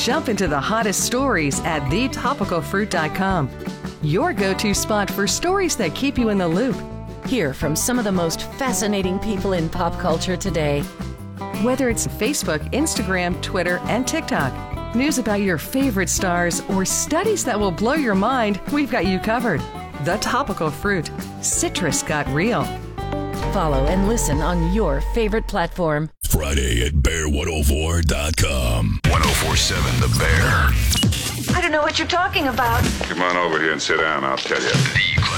Jump into the hottest stories at thetopicalfruit.com. Your go-to spot for stories that keep you in the loop. Hear from some of the most fascinating people in pop culture today. Whether it's Facebook, Instagram, Twitter, and TikTok, news about your favorite stars, or studies that will blow your mind, we've got you covered. The Topical Fruit. Citrus got real. Follow and listen on your favorite platform. Friday at bear104.com. 104.7 The Bear. I don't know what you're talking about. Come on over here and sit down, I'll tell you.